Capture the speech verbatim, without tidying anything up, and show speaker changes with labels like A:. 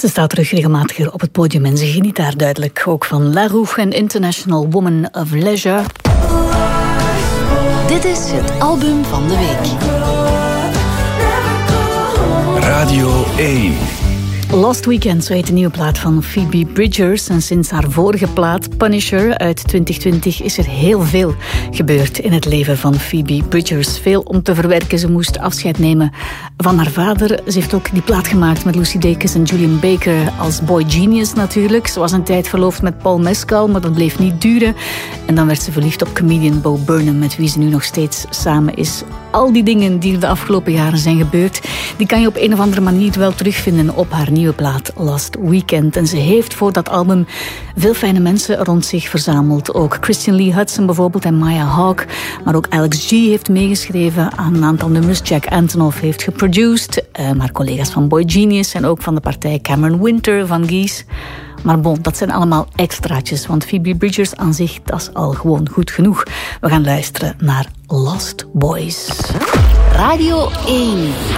A: Ze staat terug regelmatiger op het podium en ze geniet daar duidelijk ook van. La Rouge en International Woman of Leisure.
B: Dit is het album van de week.
C: Radio één.
A: Lost Weekend, zo heet de nieuwe plaat van Phoebe Bridgers. En sinds haar vorige plaat, Punisher, uit twintig twintig... is er heel veel gebeurd in het leven van Phoebe Bridgers. Veel om te verwerken. Ze moest afscheid nemen van haar vader. Ze heeft ook die plaat gemaakt met Lucy Dacus en Julian Baker als Boy Genius natuurlijk. Ze was een tijd verloofd met Paul Mescal, maar dat bleef niet duren. En dan werd ze verliefd op comedian Bo Burnham, met wie ze nu nog steeds samen is. Al die dingen die er de afgelopen jaren zijn gebeurd, die kan je op een of andere manier wel terugvinden op haar nieuwe plaat Lost Weekend. En ze heeft voor dat album veel fijne mensen rond zich verzameld. Ook Christian Lee Hudson bijvoorbeeld en Maya Hawke. Maar ook Alex G heeft meegeschreven aan een aantal nummers. Jack Antonoff heeft geproduced. Uh, maar collega's van Boy Genius en ook van de partij Cameron Winter van Geese. Maar bon, dat zijn allemaal extraatjes, want Phoebe Bridgers aan zich, dat is al gewoon goed genoeg. We gaan luisteren naar Lost Boys.
B: Radio één.